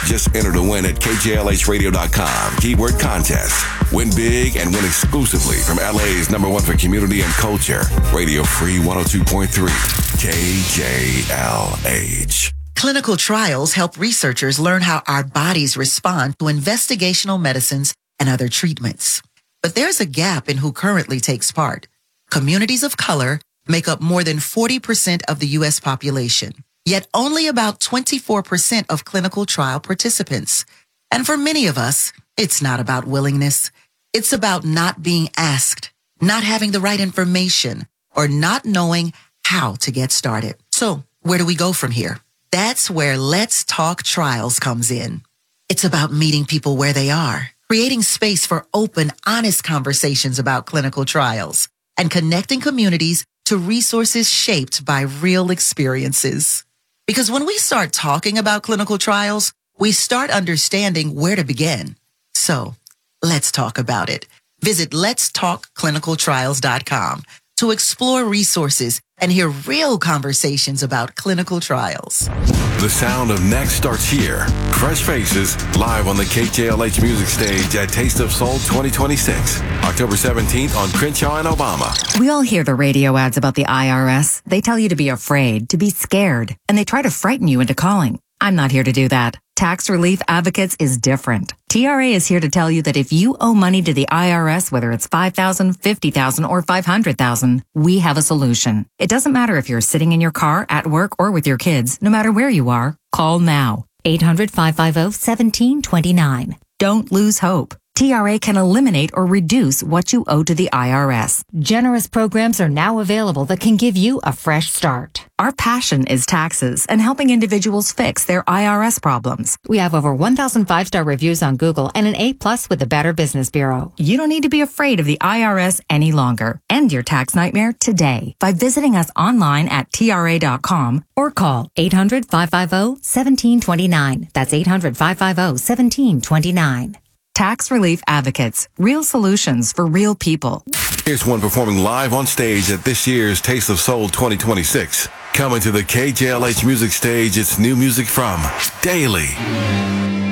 Just enter to win at KJLHradio.com. Keyword contest. Win big and win exclusively from LA's #1 for community and culture. Radio Free 102.3. KJLH. Clinical trials help researchers learn how our bodies respond to investigational medicines and other treatments. But there's a gap in who currently takes part. Communities of color make up more than 40% of the U.S. population, yet only about 24% of clinical trial participants. And for many of us, it's not about willingness. It's about not being asked, not having the right information, or not knowing how to get started. So where do we go from here? That's where Let's Talk Trials comes in. It's about meeting people where they are, creating space for open, honest conversations about clinical trials, and connecting communities to resources shaped by real experiences. Because when we start talking about clinical trials, we start understanding where to begin. So let's talk about it. Visit letstalkclinicaltrials.com to explore resources and hear real conversations about clinical trials. The sound of next starts here. Fresh Faces, live on the KJLH Music Stage at Taste of Soul 2026. October 17th on Crenshaw and Obama. We all hear the radio ads about the IRS. They tell you to be afraid, to be scared, and they try to frighten you into calling. I'm not here to do that. Tax Relief Advocates is different. TRA is here to tell you that if you owe money to the IRS, whether it's $5,000, $50,000, or $500,000, we have a solution. It doesn't matter if you're sitting in your car, at work, or with your kids. No matter where you are, call now. 800-550-1729. Don't lose hope. TRA can eliminate or reduce what you owe to the IRS. Generous programs are now available that can give you a fresh start. Our passion is taxes and helping individuals fix their IRS problems. We have over 1,000 5-star reviews on Google and an A+ with the Better Business Bureau. You don't need to be afraid of the IRS any longer. End your tax nightmare today by visiting us online at TRA.com or call 800-550-1729. That's 800-550-1729. Tax Relief Advocates. Real solutions for real people. Here's one performing live on stage at this year's Taste of Soul 2026. Coming to the KJLH Music Stage, it's new music from Daly.